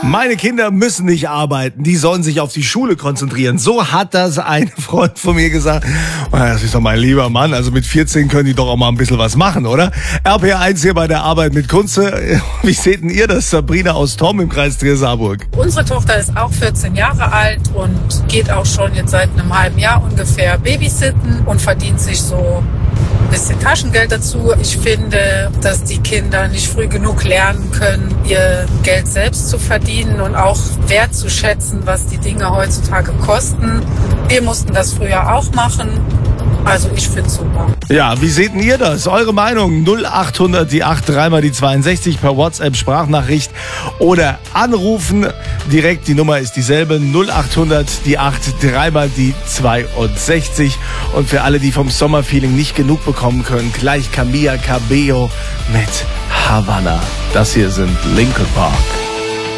Meine Kinder müssen nicht arbeiten, die sollen sich auf die Schule konzentrieren. So hat das ein Freund von mir gesagt. Das ist doch mein lieber Mann, also mit 14 können die doch auch mal ein bisschen was machen, oder? RPR1 hier bei der Arbeit mit Kunze. Wie seht denn ihr das, Sabrina aus Tom im Kreis Trier-Saarburg? Unsere Tochter ist auch 14 Jahre alt und geht auch schon jetzt seit einem halben Jahr ungefähr babysitten und verdient sich so ein bisschen Taschengeld dazu. Ich finde, dass die Kinder nicht früh genug lernen können, ihr Geld selbst zu verdienen und auch wertzuschätzen, was die Dinge heutzutage kosten. Wir mussten das früher auch machen. Also ich finde es super. Ja, wie seht denn ihr das? Eure Meinung 0800 die 8 3 die 62 per WhatsApp Sprachnachricht oder anrufen. Direkt, die Nummer ist dieselbe 0800 die 8 3 die 62. Und für alle, die vom Sommerfeeling nicht genug bekommen können, gleich Camila Cabello mit Havana. Das hier sind Linkin Park.